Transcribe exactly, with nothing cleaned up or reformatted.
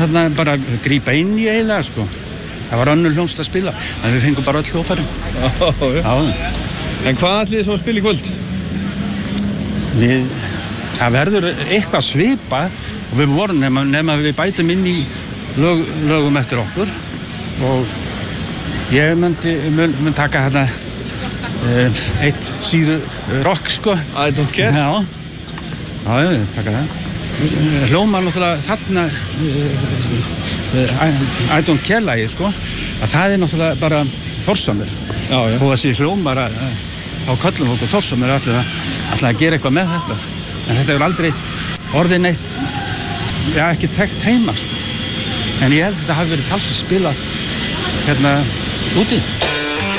þarna bara grípa inn í eiginlega, sko. Það var önnur hljómsveit að spila, en við fengum bara öll hljóðfærin. Já, já. En hvað ætlið þið svo að spila í kvöld? Við, það verður eitthvað svipa og við vorum nema, nema við bætum inn í lög, lögum eftir okkur og ég myndi, mynd, mynd taka hérna uh, eitt síðu rock, sko. I don't care? Já, já, ég taka það. Hljómar náttúrulega þarna uh, I don't care lagi, sko, að það er náttúrulega bara Þórsamur. Já, já. Þó að sé hljómar að uh, þá köllum við okkur Þórsamur allir að, allir að gera eitthvað með þetta. En þetta hefur aldrei orðið neitt, já, ekki þekkt heima, sko. En ég held að þetta hafi verið talsvert spilað hérna úti.